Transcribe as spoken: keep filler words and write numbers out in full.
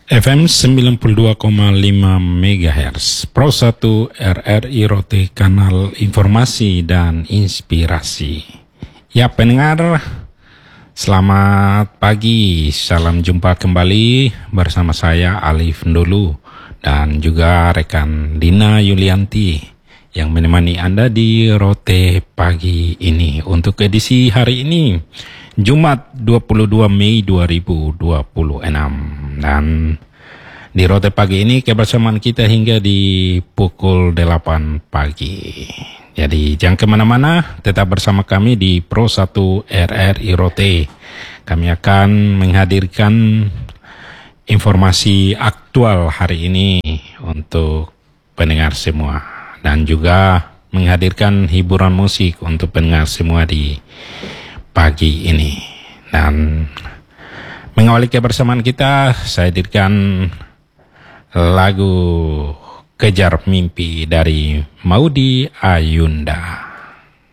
F M sembilan puluh dua koma lima megahertz, Pro satu R R I Rote, kanal informasi dan inspirasi. Ya pendengar, selamat pagi, salam jumpa kembali bersama saya Alif Ndulu dan juga rekan Dina Yulianti yang menemani Anda di Rote pagi ini untuk edisi hari ini, Jumat dua puluh dua Mei dua ribu dua puluh enam. Dan di Rote pagi ini kebersamaan kita hingga di pukul delapan pagi. Jadi jangan kemana-mana, tetap bersama kami di Pro satu R R I Rote. Kami akan menghadirkan informasi aktual hari ini untuk pendengar semua, dan juga menghadirkan hiburan musik untuk pendengar semua di pagi ini. Dan mengawali kebersamaan kita, saya hadirkan lagu Kejar Mimpi dari Maudy Ayunda.